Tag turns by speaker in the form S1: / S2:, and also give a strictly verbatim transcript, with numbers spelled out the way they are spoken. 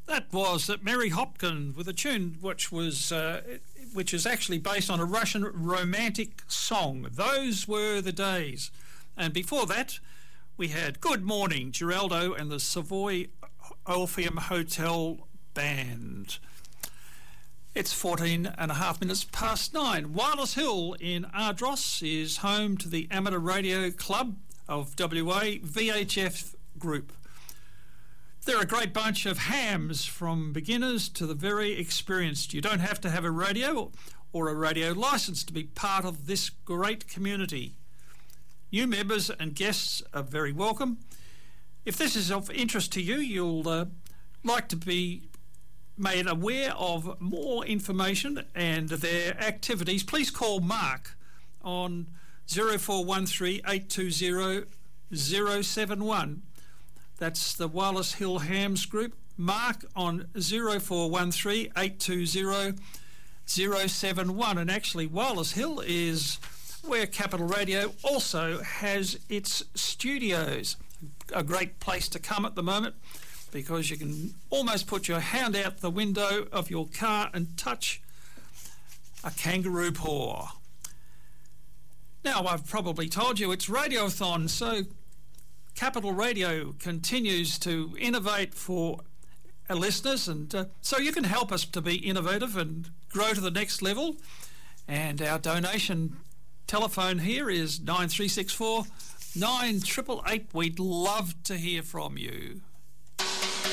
S1: That was Mary Hopkin with a tune which was uh, which is actually based on a Russian romantic song. Those were the days. And before that, we had Good Morning, Geraldo and the Savoy Orpheum Hotel Band. It's fourteen and a half minutes past nine. Wireless Hill in Ardross is home to the Amateur Radio Club of W A V H F Group. They're a great bunch of hams from beginners to the very experienced. You don't have to have a radio or a radio license to be part of this great community. New members and guests are very welcome. If this is of interest to you, you'll uh, like to be made aware of more information and their activities, please call Mark on zero four one three, eight two zero, zero seven one. That's the Wireless Hill Hams Group. Mark on zero four one three, eight two zero, zero seven one. And actually, Wireless Hill is where Capital Radio also has its studios. A great place to come at the moment because you can almost put your hand out the window of your car and touch a kangaroo paw. Now, I've probably told you it's Radiothon, so Capital Radio continues to innovate for our listeners, and uh, so you can help us to be innovative and grow to the next level. And our donation telephone here is nine three six four, nine eight eight eight. We'd love to hear from you.